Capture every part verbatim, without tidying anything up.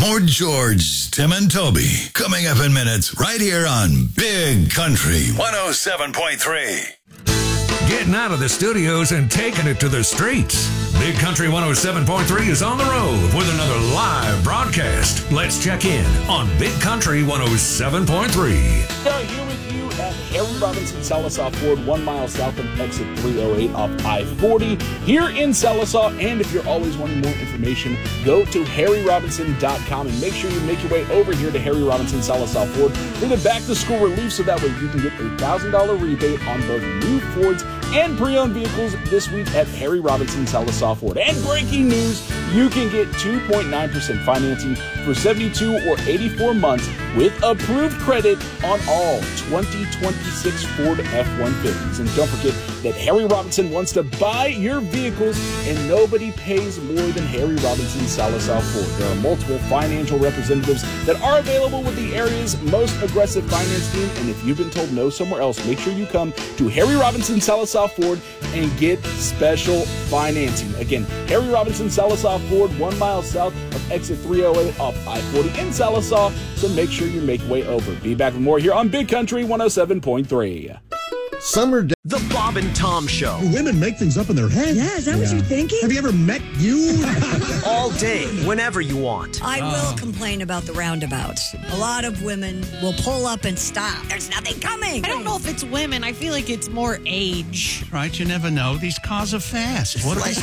More George, Tim, and Toby coming up in minutes right here on Big Country one oh seven point three. Getting out of the studios and taking it to the streets. Big Country one oh seven point three is on the road with another live broadcast. Let's check in on Big Country one oh seven point three. Uh, here with you at Harry Robinson Sallisaw Ford, one mile south of exit three oh eight off I forty here in Sallisaw. And if you're always wanting more information, go to harry robinson dot com and make sure you make your way over here to Harry Robinson Sallisaw Ford for the back to school relief, so that way you can get a one thousand dollars rebate on both new Fords and pre-owned vehicles this week at Harry Robinson Sallisaw Ford. And breaking news, you can get two point nine percent financing for seventy-two or eighty-four months with approved credit on all twenty twenty-six Ford F one fifties. And don't forget that Harry Robinson wants to buy your vehicles, and nobody pays more than Harry Robinson Sallisaw Ford. There are multiple financial representatives that are available with the area's most aggressive finance team, and if you've been told no somewhere else, make sure you come to Harry Robinson Sallisaw Ford and get special financing. Again, Harry Robinson Sallisaw Ford, one mile south of exit three oh eight off I forty in Sallisaw, so make sure you make your way over. Be back with more here on Big Country one oh seven point three. Summer day. The Bob and Tom Show. Women make things up in their head. Yeah, is that yeah. what you're thinking? Have you ever met you? All day, whenever you want. I will complain about the roundabouts. A lot of women will pull up and stop. There's nothing coming. I don't know if it's women. I feel like it's more age. Right, you never know. These cars are fast. What They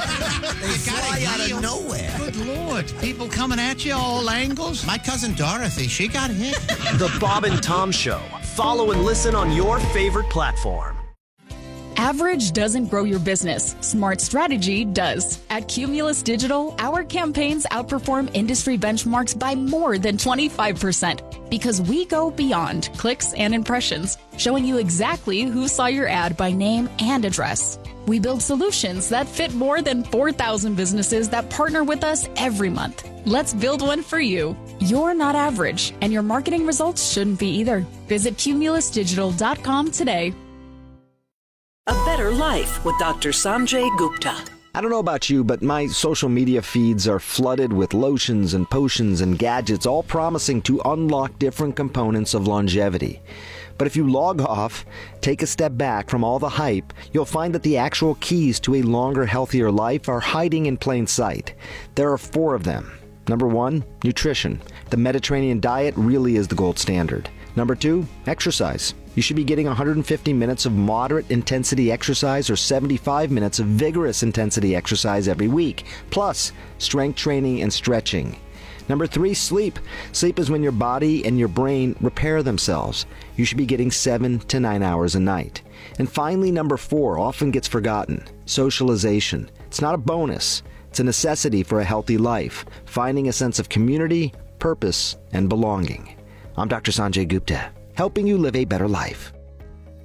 fly out of nowhere. Good Lord. People coming at you all angles. My cousin Dorothy, she got hit. The Bob and Tom Show. Follow and listen on your favorite platform. Average doesn't grow your business. Smart strategy does. At Cumulus Digital, our campaigns outperform industry benchmarks by more than twenty-five percent because we go beyond clicks and impressions, showing you exactly who saw your ad by name and address. We build solutions that fit more than four thousand businesses that partner with us every month. Let's build one for you. You're not average, and your marketing results shouldn't be either. Visit cumulus digital dot com today. A Better Life with Doctor Sanjay Gupta. I don't know about you, but my social media feeds are flooded with lotions and potions and gadgets, all promising to unlock different components of longevity. But if you log off, take a step back from all the hype, you'll find that the actual keys to a longer, healthier life are hiding in plain sight. There are four of them. Number one, nutrition. The Mediterranean diet really is the gold standard. Number two, exercise. You should be getting one hundred fifty minutes of moderate intensity exercise or seventy-five minutes of vigorous intensity exercise every week, plus strength training and stretching. Number three, sleep. Sleep is when your body and your brain repair themselves. You should be getting seven to nine hours a night. And finally, number four, often gets forgotten, socialization. It's not a bonus. It's a necessity for a healthy life, finding a sense of community, purpose, and belonging. I'm Doctor Sanjay Gupta, helping you live a better life.